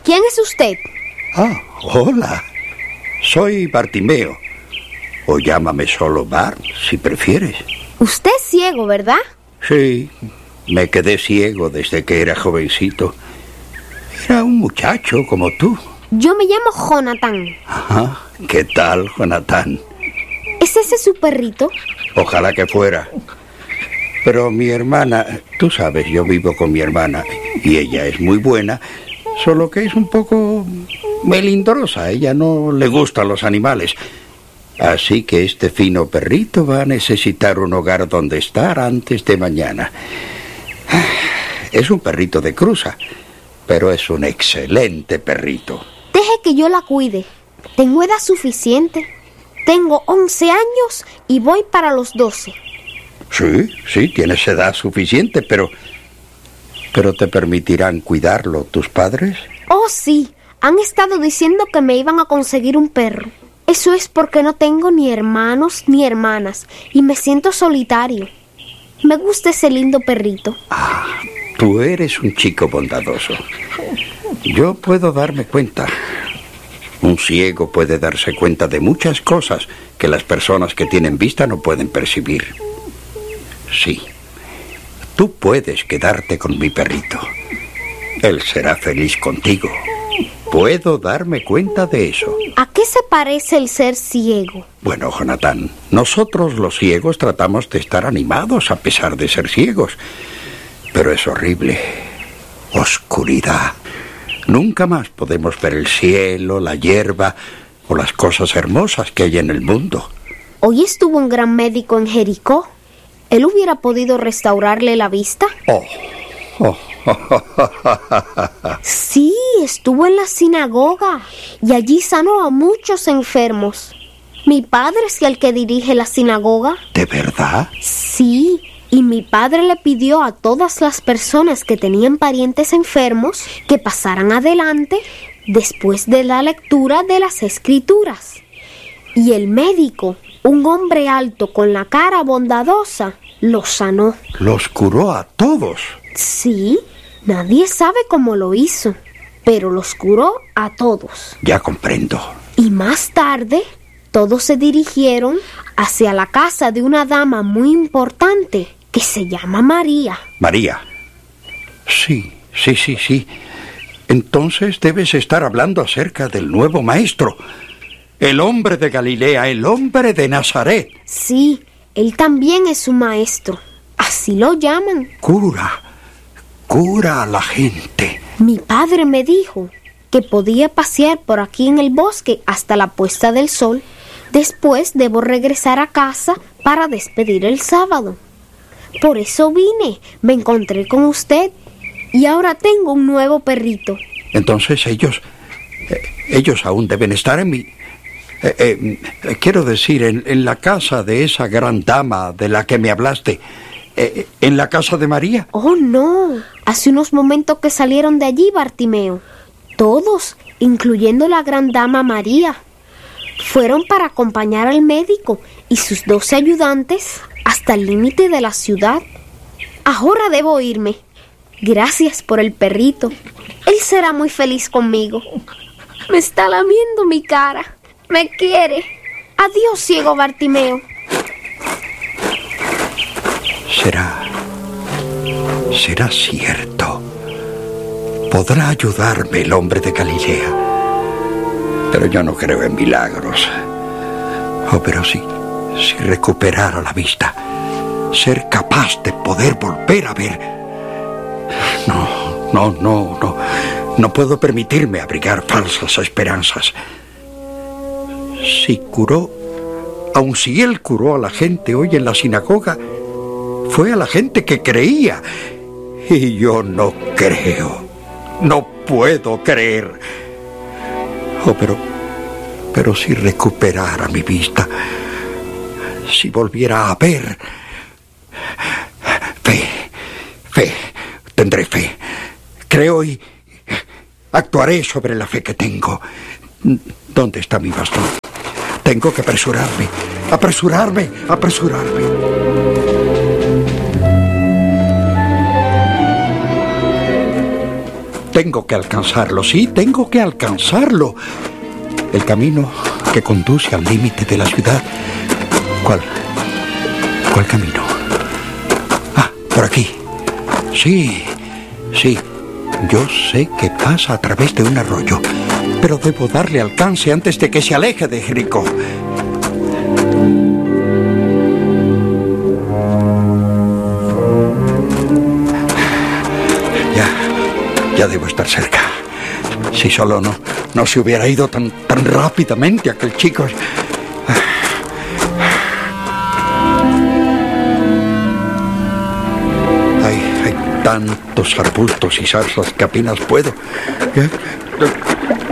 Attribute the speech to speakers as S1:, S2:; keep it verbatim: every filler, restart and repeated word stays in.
S1: ¿Quién es usted?
S2: Ah, hola. Soy Bartimeo. O llámame solo Bart, si prefieres.
S1: Usted es ciego, ¿verdad?
S2: Sí, me quedé ciego desde que era jovencito. Era un muchacho como tú.
S1: Yo me llamo Jonathan.
S2: Ajá. ¿Qué tal, Jonathan?
S1: ¿Es ese su perrito?
S2: Ojalá que fuera. Pero mi hermana, tú sabes, yo vivo con mi hermana y ella es muy buena, solo que es un poco melindrosa. A ella no le gustan los animales. Así que este fino perrito va a necesitar un hogar donde estar antes de mañana. Es un perrito de cruza, pero es un excelente perrito.
S1: Deje que yo la cuide. Tengo edad suficiente. Tengo once años y voy para los doce.
S2: Sí, sí, tienes edad suficiente, pero... ¿Pero te permitirán cuidarlo tus padres?
S1: Oh, sí. Han estado diciendo que me iban a conseguir un perro. Eso es porque no tengo ni hermanos ni hermanas y me siento solitario. Me gusta ese lindo perrito.
S2: Ah, tú eres un chico bondadoso. Yo puedo darme cuenta. Un ciego puede darse cuenta de muchas cosas que las personas que tienen vista no pueden percibir. Sí, tú puedes quedarte con mi perrito. Él será feliz contigo. Puedo darme cuenta de eso.
S1: ¿A qué se parece el ser ciego?
S2: Bueno, Jonathan, nosotros los ciegos tratamos de estar animados a pesar de ser ciegos. Pero es horrible. Oscuridad. Nunca más podemos ver el cielo, la hierba o las cosas hermosas que hay en el mundo.
S1: Hoy estuvo un gran médico en Jericó. ¿Él hubiera podido restaurarle la vista?
S2: Oh, oh.
S1: Sí, estuvo en la sinagoga y allí sanó a muchos enfermos. Mi padre es el que dirige la sinagoga.
S2: ¿De verdad?
S1: Sí, y mi padre le pidió a todas las personas que tenían parientes enfermos que pasaran adelante después de la lectura de las Escrituras. Y el médico, un hombre alto con la cara bondadosa, los sanó.
S2: ¿Los curó a todos?
S1: Sí. Nadie sabe cómo lo hizo, pero los curó a todos.
S2: Ya comprendo.
S1: Y más tarde, todos se dirigieron hacia la casa de una dama muy importante que se llama María.
S2: María. Sí, sí, sí, sí. Entonces debes estar hablando acerca del nuevo maestro, el hombre de Galilea, el hombre de Nazaret.
S1: Sí, él también es un maestro. Así lo llaman.
S2: Cura. Cura a la gente.
S1: Mi padre me dijo que podía pasear por aquí en el bosque hasta la puesta del sol. Después debo regresar a casa para despedir el sábado. Por eso vine, me encontré con usted y ahora tengo un nuevo perrito.
S2: Entonces ellos, eh, ellos aún deben estar en mi... Eh, eh, quiero decir, en, en la casa de esa gran dama de la que me hablaste. Eh, ¿En la casa de María?
S1: Oh, no. Hace unos momentos que salieron de allí, Bartimeo. Todos, incluyendo la gran dama María. Fueron para acompañar al médico y sus doce ayudantes hasta el límite de la ciudad. Ahora debo irme. Gracias por el perrito. Él será muy feliz conmigo. Me está lamiendo mi cara. Me quiere. Adiós, ciego Bartimeo.
S2: Será... será cierto. Podrá ayudarme el hombre de Galilea. Pero yo no creo en milagros. Oh, pero sí, si recuperara la vista, ser capaz de poder volver a ver. No, no, no, no. No puedo permitirme abrigar falsas esperanzas. Si curó, aun si él curó a la gente hoy en la sinagoga, fue a la gente que creía. Y yo no creo. No puedo creer. Oh, pero... Pero si recuperara mi vista, si volviera a ver... Fe, fe, tendré fe. Creo y actuaré sobre la fe que tengo. ¿Dónde está mi bastón? Tengo que apresurarme, apresurarme, apresurarme. Tengo que alcanzarlo, sí, tengo que alcanzarlo. El camino que conduce al límite de la ciudad. ¿Cuál? ¿Cuál camino? Ah, por aquí. Sí, sí. Yo sé que pasa a través de un arroyo, pero debo darle alcance antes de que se aleje de Jericó. Ya, ya debo estar cerca. Si solo no, no se hubiera ido tan, tan rápidamente aquel chico. Hay, hay tantos arbustos y zarzas que apenas puedo.